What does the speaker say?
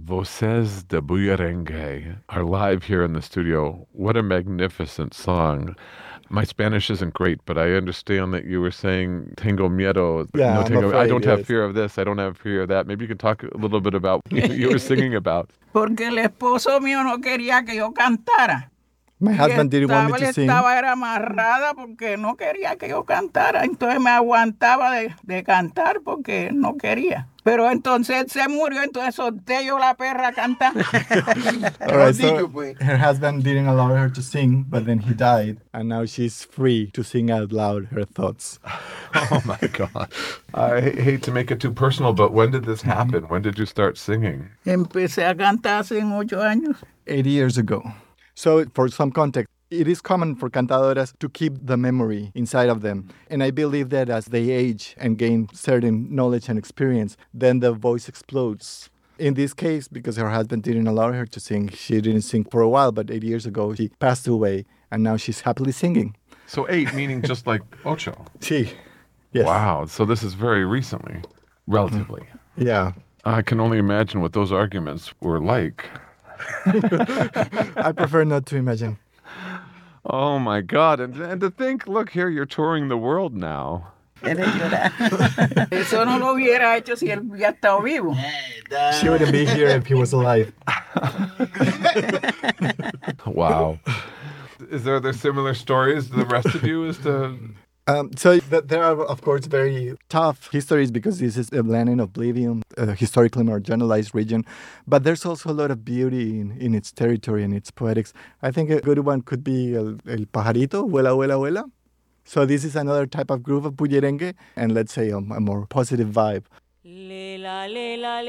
Voces de Bullerengue are live here in the studio. What a magnificent song. My Spanish isn't great, but I understand that you were saying tengo miedo. Yeah, No I'm tengo, I afraid, don't have yes. fear of this. I don't have fear of that. Maybe you can talk a little bit about what you were singing about. Porque el esposo mío no quería que yo cantara. My husband didn't want me to sing. Estaba era amarrada porque no quería que yo cantara. Entonces me aguantaba de cantar porque no quería. Pero entonces él se murió, entonces solté yo la perra a cantar. All right, so her husband didn't allow her to sing, but then he died, and now she's free to sing out loud her thoughts. Oh my God. I hate to make it too personal, but when did this happen? When did you start singing? Empecé a cantar hace 8 años. 80 years ago. So for some context, it is common for cantadoras to keep the memory inside of them. And I believe that as they age and gain certain knowledge and experience, then the voice explodes. In this case, because her husband didn't allow her to sing, she didn't sing for a while, but 8 years ago, she passed away, and now she's happily singing. So 8, meaning just like ocho. Sí. Yes. Wow. So this is very recently, relatively. Yeah. I can only imagine what those arguments were like. I prefer not to imagine. Oh my God. And to think, look here, you're touring the world now. Eso no lo hubiera hecho si él hubiera estado vivo. She wouldn't be here if he was alive. Wow. Is there similar stories to the rest of you as to... There are, of course, very tough histories because this is a land in oblivion, a historically marginalized region. But there's also a lot of beauty in its territory and its poetics. I think a good one could be El Pajarito, Vuela, Vuela, Vuela. So this is another type of groove of bullerengue, and let's say a more positive vibe.